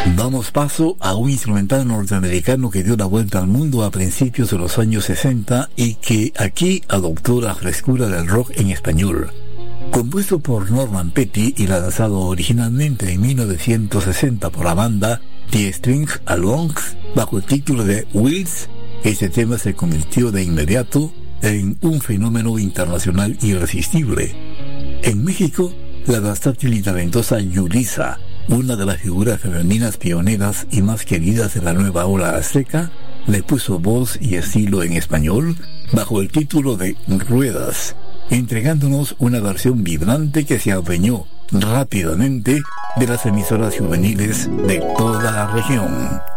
Damos paso a un instrumental norteamericano que dio la vuelta al mundo a principios de los años 60 y que aquí adoptó la frescura del rock en español. Compuesto por Norman Petty y lanzado originalmente en 1960 por la banda The String Alongs bajo el título de Wheels, este tema se convirtió de inmediato en un fenómeno internacional irresistible. En México, la versátil y talentosa Yulisa, una de las figuras femeninas pioneras y más queridas de la nueva ola azteca, le puso voz y estilo en español bajo el título de Ruedas, entregándonos una versión vibrante que se adueñó rápidamente de las emisoras juveniles de toda la región.